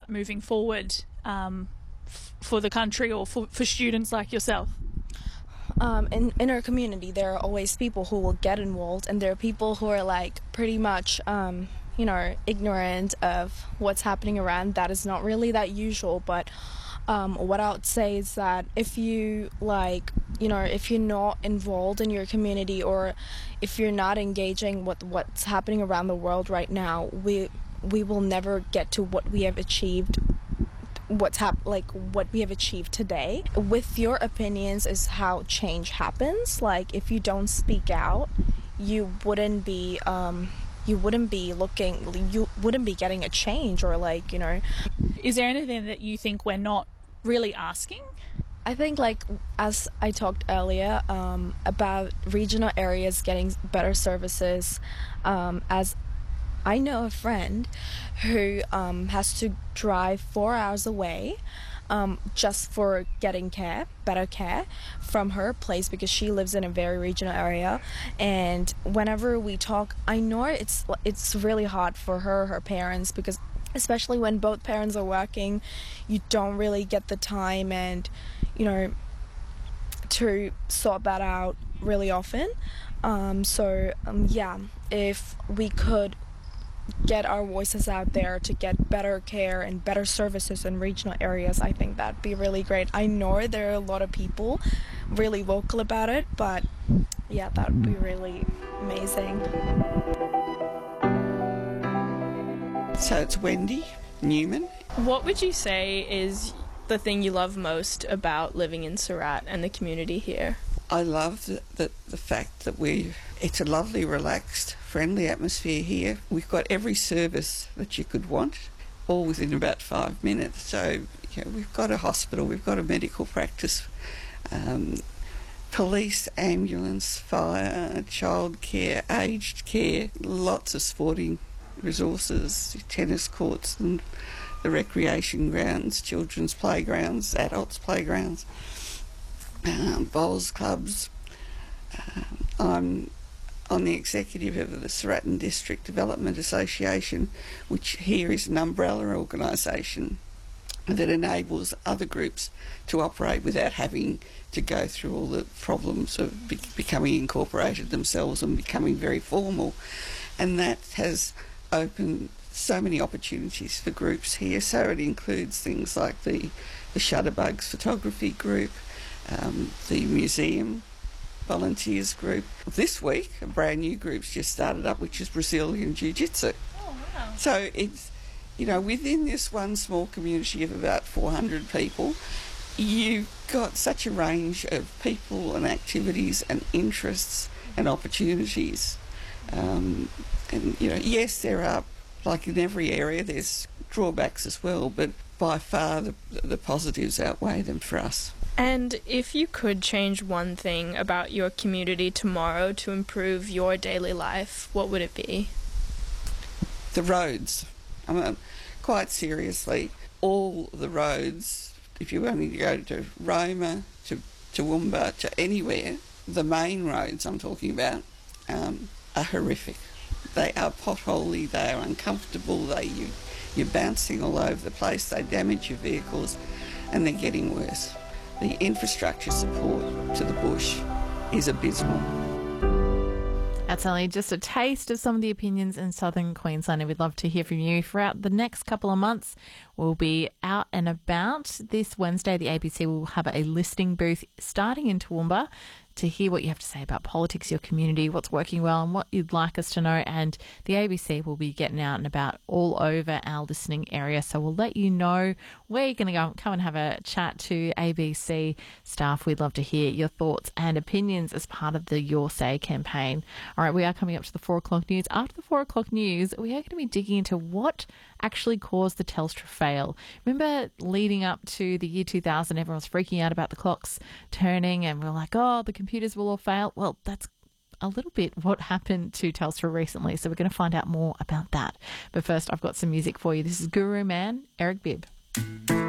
moving forward for the country or for students like yourself? In our community, there are always people who will get involved, and there are people who are like pretty much ignorant of what's happening around. That is not really that usual, but what I would say is that if you if you're not involved in your community, or if you're not engaging with what's happening around the world right now, we will never get to what we have achieved. What we have achieved today. With your opinions is how change happens. Like, if you don't speak out, you wouldn't be getting a change, or Is there anything that you think we're not really asking? I think, as I talked earlier, about regional areas getting better services, as I know a friend who has to drive 4 hours away just for getting better care from her place, because she lives in a very regional area. And whenever we talk, I know it's really hard for her parents, because especially when both parents are working, you don't really get the time and to sort that out really often. If we could get our voices out there to get better care and better services in regional areas, I think that'd be really great. I know there are a lot of people really vocal about it, but yeah, that would be really amazing. So it's Wendy Newman. What would you say is the thing you love most about living in Surat and the community here? I love the fact that it's a lovely, relaxed, friendly atmosphere here. We've got every service that you could want, all within about 5 minutes. So, we've got a hospital, we've got a medical practice, police, ambulance, fire, childcare, aged care, lots of sporting resources, tennis courts and the recreation grounds, children's playgrounds, adults' playgrounds, bowls clubs. I'm on the executive of the Suratan District Development Association, which here is an umbrella organisation that enables other groups to operate without having to go through all the problems of becoming incorporated themselves and becoming very formal. And that has opened so many opportunities for groups here. So it includes things like the Shutterbugs photography group, the museum volunteers group. This week, a brand new group's just started up, which is Brazilian Jiu-Jitsu. Oh, wow. So it's, within this one small community of about 400 people, you've got such a range of people and activities and interests and opportunities. Yes, there are, like in every area, there's drawbacks as well, but by far the positives outweigh them for us. And if you could change one thing about your community tomorrow to improve your daily life, what would it be? The roads. Quite seriously, all the roads, if you only go to Roma, to Toowoomba, to anywhere, the main roads I'm talking about are horrific. They are potholey, they are uncomfortable, you're bouncing all over the place, they damage your vehicles, and they're getting worse. The infrastructure support to the bush is abysmal. That's only just a taste of some of the opinions in southern Queensland, and we'd love to hear from you. Throughout the next couple of months, we'll be out and about. This Wednesday, the ABC will have a listening booth starting in Toowoomba to hear what you have to say about politics, your community, what's working well and what you'd like us to know. And the ABC will be getting out and about all over our listening area. So we'll let you know where you're going to come and have a chat to ABC staff. We'd love to hear your thoughts and opinions as part of the Your Say campaign. All right, we are coming up to the 4 o'clock news. After the 4 o'clock news, we are going to be digging into what actually caused the Telstra fail. Remember leading up to the year 2000, everyone was freaking out about the clocks turning and we're like, oh, the computers will all fail. Well, that's a little bit what happened to Telstra recently. So we're going to find out more about that. But first, I've got some music for you. This is Guru Man, Eric Bibb.